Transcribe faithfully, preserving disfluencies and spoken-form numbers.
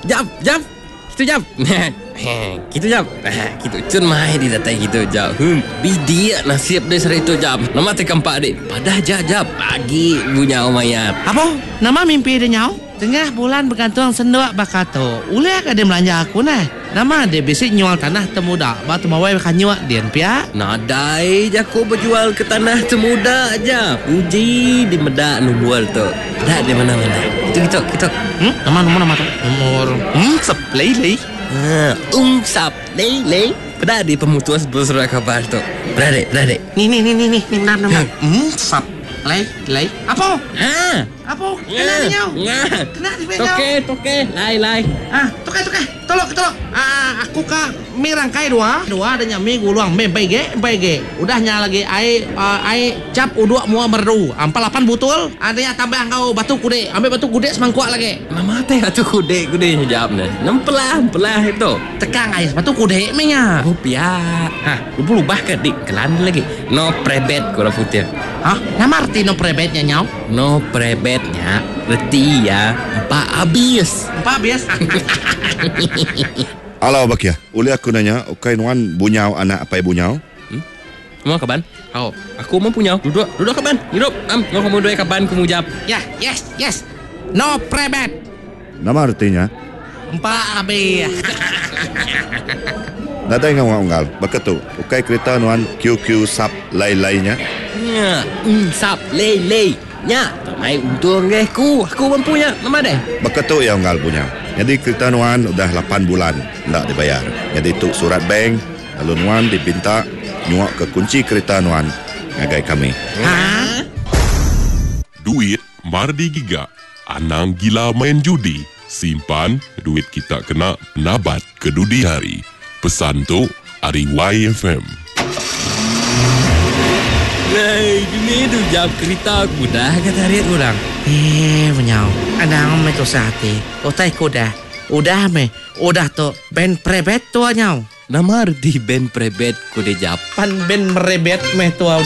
jap, jap. Kita jap. Kita jap. Kita cun mai di datai kita jap. Hmm, bidia nasib dia seri tu jap. Nama tekan pak adik. Padah jap jap. Pagi punya omayat. Apa? Nama mimpi dia nyau? Tengah bulan bergantung senduak bakato. Ule ka dia melanja aku nah. Nama dia bisik nyual tanah temuda. Batu mawai kan nyuak dian pia. Nadai jaku berjual ke tanah temuda aja. Uji di medak nubual tu. Dah di mana-mana. Kita kita kita. Hmm? Nama nomor nama tu. Nomor. Hmm, seplay lay. Ha, ung sap lay lay. Pada di pemutuas bersurat kabar tu. Berade, berade. Ni ni ni ni ni ni nama nama. Hmm, sap lay lay. Apa? Ha. Apa? Kena ni nyau. Nga. Kena di nyau. Toke, toke. Lai, lai. Ah, toke toke. Tolok tolok. Ah, aku ka mi rangkai dua. Dua ada nyami guluang me baige baige. Udah nya lagi ai uh, ai cap uduk mua merdu. Ampal lapan butul. Adanya tambah kau batu kude. Ambil batu kude semangkuk lagi. Mama teh atuh kude kude jawab nah. Nempelah, pelah itu. Tekang ais batu kude me nya. Rupiah. Hah, lupa lubah ke dik kelan lagi. No prebet kurang putih. Hah? Nama arti no prebetnya nyau? No prebetnya reti ya empat habis. Empat habis. Alau Bakia, uli aku nanya, ukai nuan bunyau anak apa ibu nyau? Hmm? Mau kapan? Oh, aku mau punya. Duduk, duduk kapan? Hidup. Am, mau kamu dua kapan kamu jawab? Ya, yes, yes. No prebet. Nama artinya? Empat habis. Nada yang ngawal, beketu. Ukai kereta nuan Q Q sap lai-lainya. Ya, um, sap lei lei. Ya, mai untung ke aku. Aku mempunya. Mama deh. Beketu ya nggal punya. Jadi kereta nuan udah lapan bulan tak dibayar. Jadi tu surat bank, lalu nuan dipinta nyuak ke kunci kereta nuan ngagai kami. Hah? Duit mardi giga. Anang gila main judi. Simpan duit kita kena nabat kedudi hari. Pesan tu Ari Y F M. Hey, ini tu jawab kereta aku dah kata hari orang. Eh, menyau. Ada orang itu sehati. Otai kuda. Udah me. Udah tu. Ben prebet tu nyau. Nama arti ben prebet ku de jawab. Pan ben merebet meh tu.